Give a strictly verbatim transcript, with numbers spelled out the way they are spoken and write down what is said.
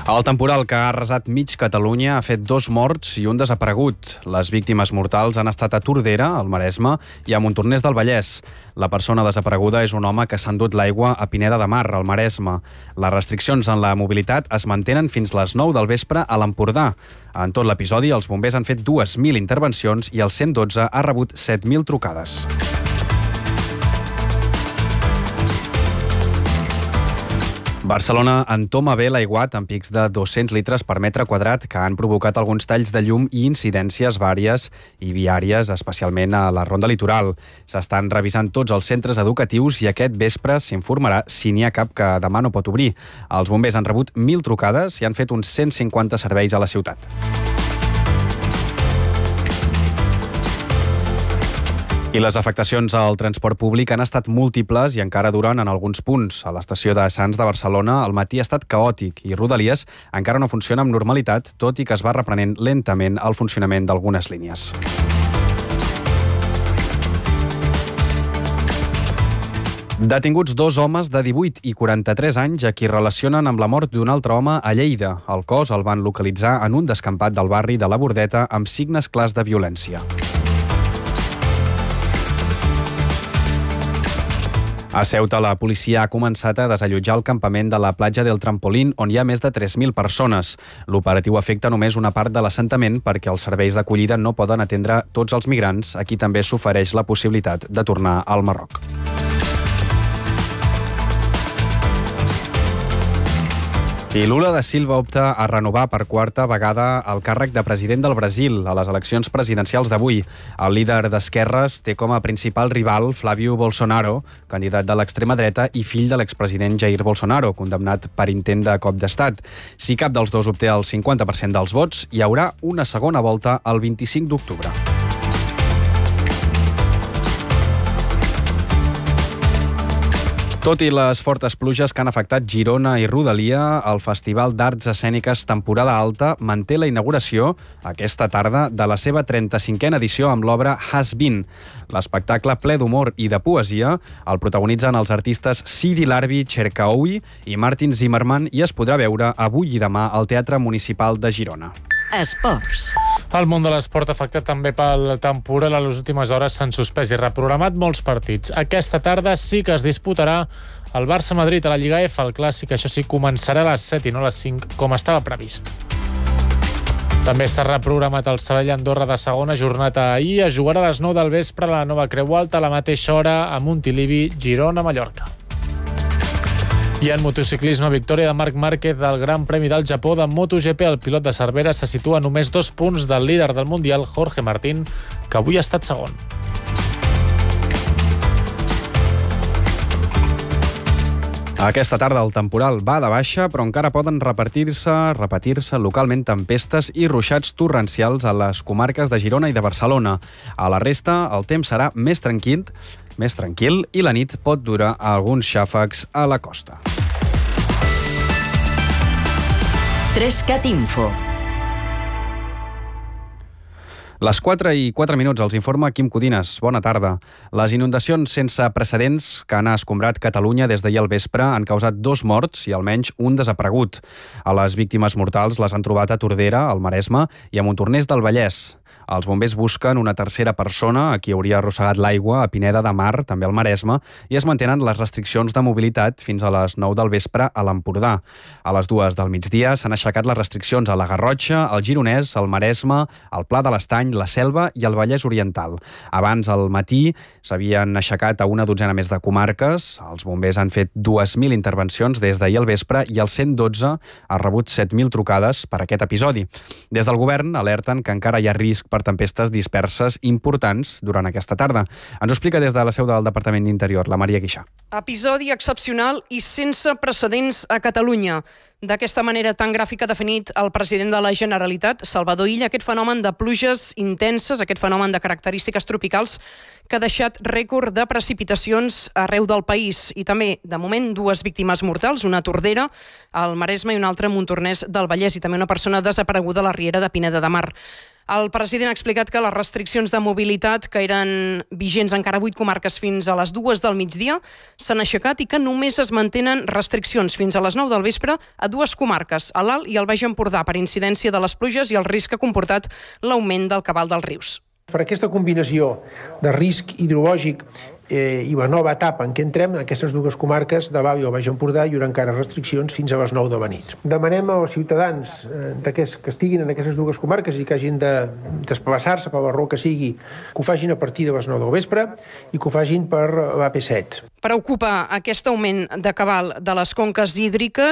El temporal que ha arrasat mig Catalunya ha fet dos morts i un desaparegut. Les víctimes mortals han estat a Tordera, al Maresme, i a Montornès del Vallès. La persona desapareguda és un home que s'ha endut l'aigua a Pineda de Mar, al Maresme. Les restriccions en la mobilitat es mantenen fins les nou del vespre a l'Empordà. En tot l'episodi, els bombers han fet dues mil intervencions i el cent dotze ha rebut set mil trucades. Barcelona entoma bé l'aiguat amb pics de dos-cents litres per metre quadrat que han provocat alguns talls de llum i incidències vàries i viàries, especialment a la Ronda Litoral. S'estan revisant tots els centres educatius i aquest vespre s'informarà si n'hi ha cap que demà no pot obrir. Els bombers han rebut mil trucades i han fet uns cent cinquanta serveis a la ciutat. I les afectacions al transport públic han estat múltiples i encara duren en alguns punts. A l'estació de Sants de Barcelona el matí ha estat caòtic i Rodalies encara no funciona amb normalitat, tot i que es va reprenent lentament el funcionament d'algunes línies. Detinguts dos homes de divuit i quaranta-tres anys a qui relacionen amb la mort d'un altre home a Lleida. El cos el van localitzar en un descampat del barri de la Bordeta amb signes clars de violència. A Ceuta, la policia ha començat a desallotjar el campament de la platja del Trampolín, on hi ha més de tres mil persones. L'operatiu afecta només una part de l'assentament perquè els serveis d'acollida no poden atendre tots els migrants, a qui també s'ofereix la possibilitat de tornar al Marroc. I Lula da Silva opta a renovar per quarta vegada el càrrec de president del Brasil a les eleccions presidencials d'avui. El líder d'esquerres té com a principal rival Flávio Bolsonaro, candidat de l'extrema dreta i fill de l'expresident Jair Bolsonaro, condemnat per intent de cop d'estat. Si cap dels dos obté el cinquanta per cent dels vots, hi haurà una segona volta el vint-i-cinc d'octubre. Tot i les fortes pluges que han afectat Girona i Rodalia, el Festival d'Arts Escèniques Temporada Alta manté la inauguració aquesta tarda de la seva trenta-cinquena edició amb l'obra Has Been. L'espectacle ple d'humor i de poesia el protagonitzen els artistes Sidi Larbi Cherkaoui i Martin Zimmerman i es podrà veure avui i demà al Teatre Municipal de Girona. Esports. El món de l'esport afectat també pel temporal. A les últimes hores s'han suspès i reprogramat molts partits. Aquesta tarda sí que es disputarà el Barça-Madrid a la Lliga F. El clàssic, això sí, començarà a les set i no a les cinc, com estava previst. També s'ha reprogramat el Sabadell-Andorra de segona jornada ahir. Es jugarà a les nou del vespre a la Nova Creu Alta, a la mateixa hora a Montilivi, Girona-Mallorca. I en motociclisme, victòria de Marc Márquez del Gran Premi del Japó de MotoGP. El pilot de Cervera se situa a només dos punts del líder del Mundial, Jorge Martín, que avui ha estat segon. Aquesta tarda el temporal va de baixa, però encara poden repetir-se, repetir-se localment tempestes i ruixats torrencials a les comarques de Girona i de Barcelona. A la resta, el temps serà més tranquil, més tranquil i la nit pot durar alguns xàfecs a la costa. Trescat Info. Les quatre i quatre minuts els informa Quim Codines. Bona tarda. Les inundacions sense precedents que han escombrat Catalunya des d'ahir al vespre han causat dos morts i almenys un desaparegut. A les víctimes mortals les han trobat a Tordera, al Maresme, i a Montornès del Vallès. Els bombers busquen una tercera persona a qui hauria arrossegat l'aigua a Pineda de Mar, també al Maresme, i es mantenen les restriccions de mobilitat fins a les nou del vespre a l'Empordà. A les dues del migdia s'han aixecat les restriccions a la Garrotxa, al Gironès, al Maresme, al Pla de l'Estany, la Selva i el Vallès Oriental. Abans, al matí, s'havien aixecat a una dotzena més de comarques. Els bombers han fet dues mil intervencions des d'ahir al vespre i el cent dotze ha rebut set mil trucades per aquest episodi. Des del govern alerten que encara hi ha risc per tempestes disperses importants durant aquesta tarda. Ens ho explica des de la seu del Departament d'Interior, la Maria Guixà. Episodi excepcional i sense precedents a Catalunya. D'aquesta manera tan gràfica ha definit el president de la Generalitat, Salvador Illa, aquest fenomen de pluges intenses, aquest fenomen de característiques tropicals que ha deixat rècord de precipitacions arreu del país. I també, de moment, dues víctimes mortals, una a Tordera, al Maresme, i una altra a Montornès del Vallès, i també una persona desapareguda a la riera de Pineda de Mar. El president ha explicat que les restriccions de mobilitat, que eren vigents encara a vuit comarques fins a les dues del migdia, s'han aixecat i que només es mantenen restriccions fins a les nou del vespre a dues comarques, a l'Alt i el Baix Empordà, per incidència de les pluges i el risc que ha comportat l'augment del cabal dels rius. Per aquesta combinació de risc hidrològic eh, i la nova etapa en què entrem, en aquestes dues comarques de l'Alt i el Baix Empordà hi haurà encara restriccions fins a les nou de la nit. Demanem als ciutadans eh, que estiguin en aquestes dues comarques i que hagin de desplaçar-se per la raó que sigui, que ho facin a partir de les nou del vespre i que ho facin per l'A P set. Preocupa aquest augment de cabal de les conques hídriques